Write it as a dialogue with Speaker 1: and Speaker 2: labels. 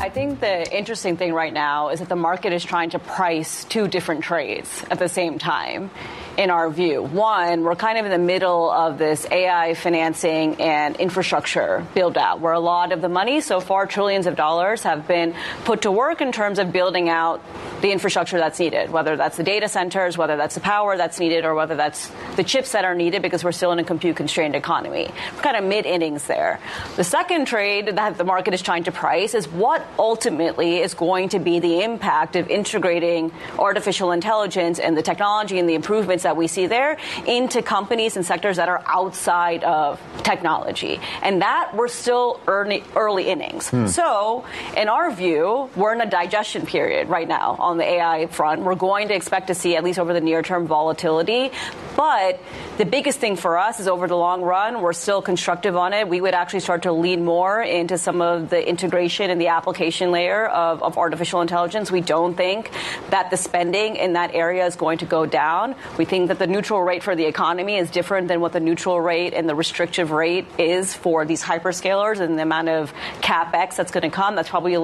Speaker 1: I think the interesting thing right now is that the market is trying to price two different trades at the same time, in our view. One, we're kind of in the middle of this AI financing and infrastructure build out, where a lot of the money so far, trillions of dollars, have been put to work in terms of building out the infrastructure that's needed, whether that's the data centers, whether that's the power that's needed, or whether that's the chips that are needed, because we're still in a compute-constrained economy. We're kind of mid-innings there. The second trade that the market is trying to price is what ultimately is going to be the impact of integrating artificial intelligence and the technology and the improvements that we see there into companies and sectors that are outside of technology. And that we're still early innings. So, in our view, we're in a digestion period right now on the AI front. We're going to expect to see, at least over the near term, volatility. But the biggest thing for us is over the long run, we're still constructive on it. We would actually start to lean more into some of the integration and the application layer of artificial intelligence. We don't think that the spending in that area is going to go down. We think that the neutral rate for the economy is different than what the neutral rate and the restrictive rate is for these hyperscalers, and the amount of CapEx that's going to come. That's probably a